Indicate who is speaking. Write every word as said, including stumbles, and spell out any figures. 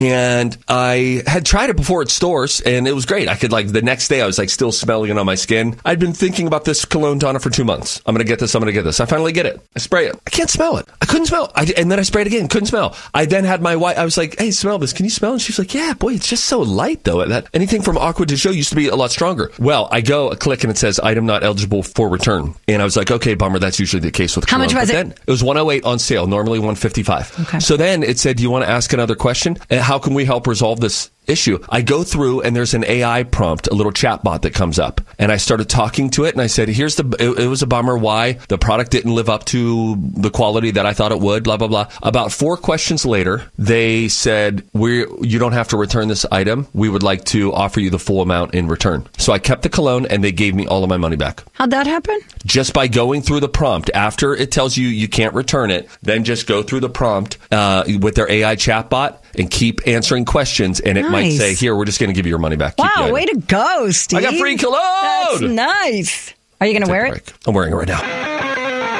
Speaker 1: And I had tried it before at stores, and it was great. I could, like, the next day, I was, like, still smelling it on my skin. I'd been thinking about this cologne, Donna, for two months. I'm going to get this. I'm going to get this. I finally get it. I spray it. I can't smell it. I couldn't smell it. I, and then I sprayed again. Couldn't smell. I then had my wife, I was like, hey, smell this. Can you smell it? And she's like, yeah, boy, it's just so light, though. That anything from Aqua de Joe used to be a lot stronger. Well, I go, a click, and it says, item not eligible for return. And I was like, okay, bummer. That's usually the case with
Speaker 2: How
Speaker 1: cologne.
Speaker 2: much was
Speaker 1: but
Speaker 2: it?
Speaker 1: Then it was one oh eight on sale, normally one fifty-five.
Speaker 2: Okay.
Speaker 1: So then it said, do you want to ask another question? And how can we help resolve this issue? I go through and there's an A I prompt, a little chat bot that comes up. And I started talking to it and I said, here's the, it, it was a bummer why the product didn't live up to the quality that I thought it would, blah, blah, blah. About four questions later, they said, we you don't have to return this item. We would like to offer you the full amount in return. So I kept the cologne and they gave me all of my money back.
Speaker 2: How'd that happen?
Speaker 1: Just by going through the prompt. After it tells you you can't return it, then just go through the prompt uh, with their A I chatbot and keep answering questions, and it
Speaker 2: Nice.
Speaker 1: might say, here, we're just going to give you your money back. Keep the
Speaker 2: Wow,
Speaker 1: item.
Speaker 2: way to go, Steve.
Speaker 1: I got free cologne!
Speaker 2: That's nice. Are you going to wear it?
Speaker 1: I'm wearing it right now.